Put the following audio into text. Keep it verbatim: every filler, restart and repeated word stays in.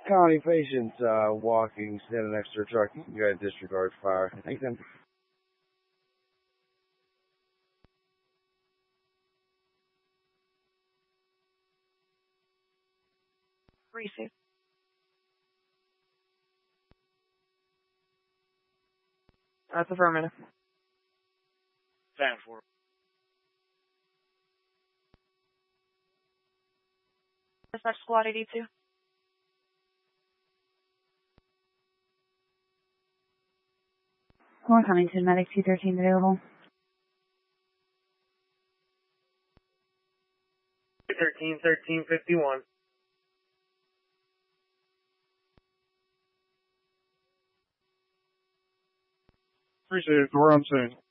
County patient uh, walking, standing next to a truck. You can go ahead and disregard fire. Nathan. Receive. That's affirmative. Stand for. Dispatch squad eighty-two. North Huntington, medic two thirteen available. two thirteen, thirteen fifty-one. Appreciate it. We're on scene.